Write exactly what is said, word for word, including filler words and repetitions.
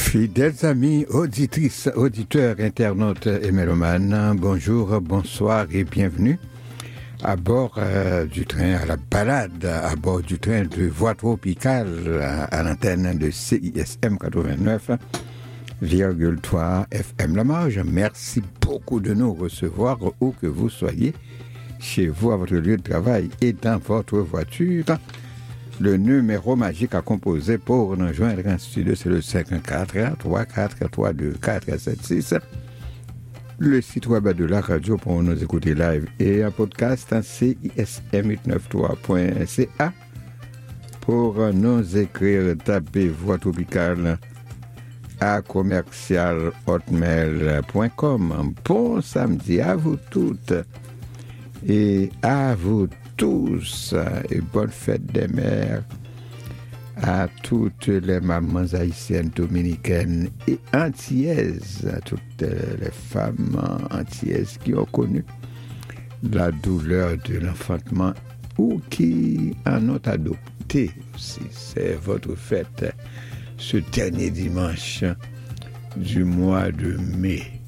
Fidèles amis, auditrices, auditeurs, internautes et mélomanes, bonjour, bonsoir et bienvenue à bord euh, du train à la balade, à bord du train de Voix Tropicale à, à l'antenne de C I S M quatre-vingt-neuf virgule trois F M La Marge. Merci beaucoup de nous recevoir où que vous soyez, chez vous, à votre lieu de travail et dans votre voiture. Le numéro magique à composer pour nous joindre en studio, c'est le cinq un quatre, trois quatre trois deux quatre sept six. Le site web de la radio pour nous écouter live et un podcast en C I S M huit cent quatre-vingt-treize point C A. Pour nous écrire, tapez Voix Tropicale à commercial hotmail point com. Bon samedi à vous toutes et à vous tous et bonne fête des mères à toutes les mamans haïtiennes, dominicaines et antillaises, à toutes les femmes antillaises qui ont connu la douleur de l'enfantement ou qui en ont adopté aussi. C'est votre fête ce dernier dimanche du mois de mai.